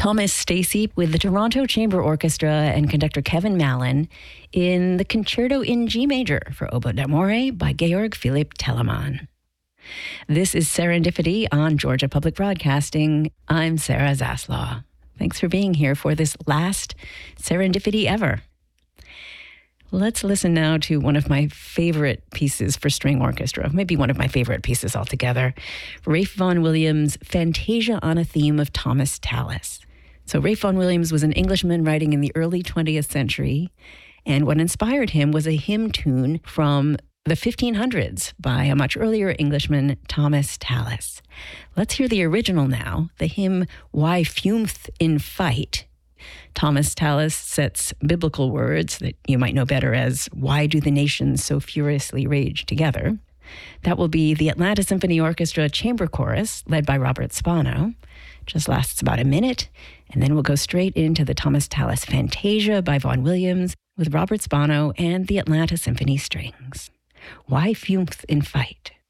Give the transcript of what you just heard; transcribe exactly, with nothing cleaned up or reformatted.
Thomas Stacey with the Toronto Chamber Orchestra and conductor Kevin Mallon in the Concerto in G Major for Oboe d'Amore by Georg Philipp Telemann. This is Serendipity on Georgia Public Broadcasting. I'm Sarah Zaslaw. Thanks for being here for this last Serendipity ever. Let's listen now to one of my favorite pieces for string orchestra, maybe one of my favorite pieces altogether, Ralph Vaughan Williams' Fantasia on a Theme of Thomas Tallis. So Ralph Vaughan Williams was an Englishman writing in the early twentieth century, and what inspired him was a hymn tune from the fifteen hundreds by a much earlier Englishman, Thomas Tallis. Let's hear the original now, the hymn Why Fum'th in Fight. Thomas Tallis sets biblical words that you might know better as, why do the nations so furiously rage together? That will be the Atlanta Symphony Orchestra Chamber Chorus, led by Robert Spano. Just lasts about a minute, and then we'll go straight into the Thomas Tallis Fantasia by Vaughan Williams with Robert Spano and the Atlanta Symphony Strings. Why Fum'th in Fight?